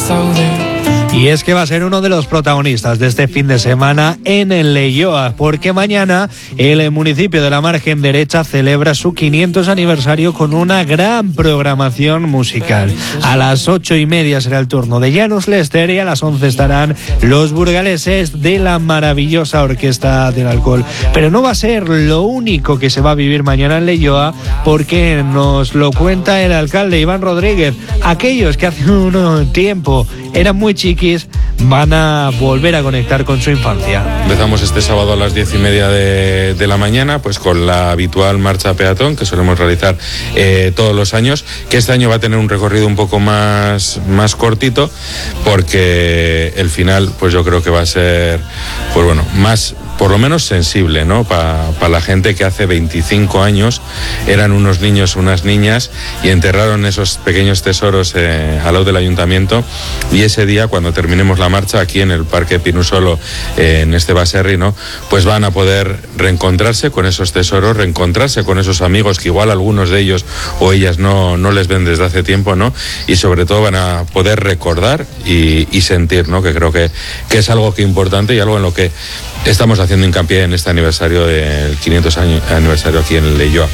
Y es que va a ser uno de los protagonistas de este fin de semana en el Leioa, porque mañana el municipio de la Margen Derecha celebra su 500 aniversario con una gran programación musical. A las 8:30 será el turno de Janus Lester y a las 11 estarán los burgaleses de la maravillosa Orquesta del Alcohol. Pero no va a ser lo único que se va a vivir mañana en Leioa, porque nos lo cuenta el alcalde Iván Rodríguez. Aquellos que hace un tiempo eran muy chiquis van a volver a conectar con su infancia. Empezamos este sábado a las 10:30 de la mañana, pues con la habitual marcha peatón que solemos realizar todos los años, que este año va a tener un recorrido un poco más cortito, porque el final pues yo creo que va a ser, pues bueno, más, por lo menos sensible, ¿no? Para la gente que hace 25 años eran unos niños, unas niñas, y enterraron esos pequeños tesoros al lado del ayuntamiento, y ese día, cuando terminemos la marcha aquí en el Parque Pinusolo, en este baserri, ¿no? Pues van a poder reencontrarse con esos tesoros, reencontrarse con esos amigos que igual algunos de ellos o ellas no les ven desde hace tiempo, ¿no? Y sobre todo van a poder recordar y sentir, ¿no? Que creo que es algo que importante y algo en lo que estamos haciendo hincapié en este aniversario del 500 aniversario aquí en el Leioa.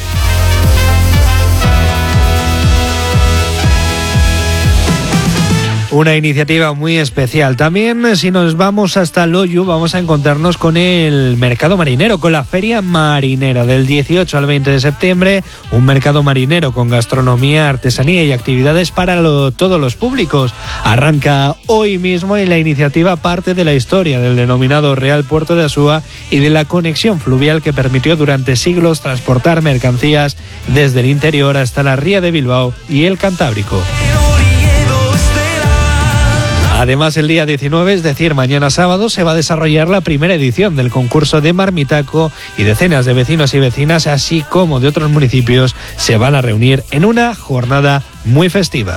Una iniciativa muy especial. También, si nos vamos hasta Loiu, vamos a encontrarnos con el mercado marinero, con la feria marinera del 18 al 20 de septiembre. Un mercado marinero con gastronomía, artesanía y actividades para todos los públicos. Arranca hoy mismo y la iniciativa parte de la historia del denominado Real Puerto de Asúa y de la conexión fluvial que permitió durante siglos transportar mercancías desde el interior hasta la ría de Bilbao y el Cantábrico. Además, el día 19, es decir, mañana sábado, se va a desarrollar la primera edición del concurso de Marmitaco y decenas de vecinos y vecinas, así como de otros municipios, se van a reunir en una jornada muy festiva.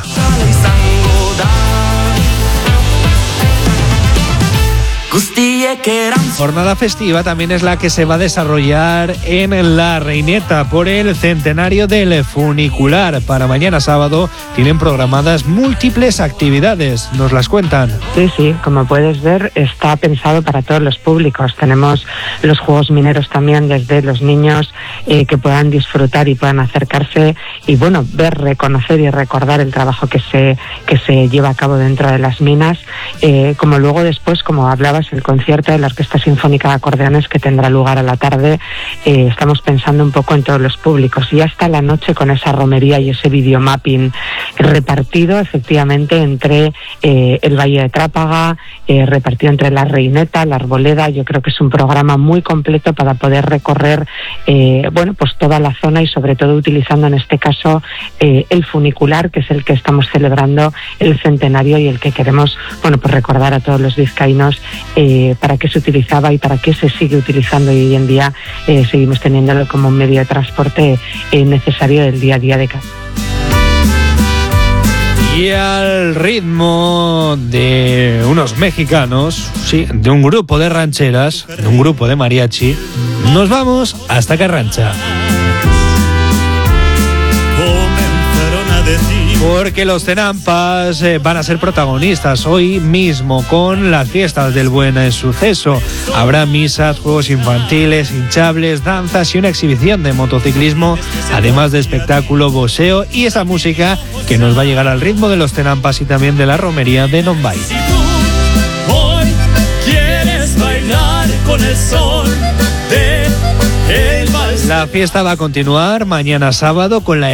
Jornada festiva también es la que se va a desarrollar en La Reineta por el centenario del funicular. Para mañana sábado tienen programadas múltiples actividades. Nos las cuentan. Sí, como puedes ver, está pensado para todos los públicos. Tenemos los juegos mineros también, desde los niños que puedan disfrutar y puedan acercarse y bueno, ver, reconocer y recordar el trabajo que se lleva a cabo dentro de las minas, como luego después, como hablabas, el concierto de la Orquesta Sinfónica de Acordeones que tendrá lugar a la tarde. Estamos pensando un poco en todos los públicos y hasta la noche con esa romería y ese videomapping repartido efectivamente entre el Valle de Trápaga, repartido entre La Reineta, La Arboleda. Yo creo que es un programa muy completo para poder recorrer pues toda la zona y sobre todo utilizando en este caso el funicular, que es el que estamos celebrando el centenario y el que queremos pues recordar a todos los vizcaínos para qué se utilizaba y para qué se sigue utilizando, y hoy en día seguimos teniéndolo como un medio de transporte necesario del día a día de cada. Y al ritmo de unos mexicanos, sí, de un grupo de rancheras, de un grupo de mariachi, nos vamos hasta Carrancha. Porque los Tenampas van a ser protagonistas hoy mismo con las fiestas del Buen Suceso. Habrá misas, juegos infantiles, hinchables, danzas y una exhibición de motociclismo, además de espectáculo, boxeo y esa música que nos va a llegar al ritmo de los Tenampas y también de la romería de Nombay. Si tú hoy quieres bailar con el sol de el vals. La fiesta va a continuar mañana sábado con la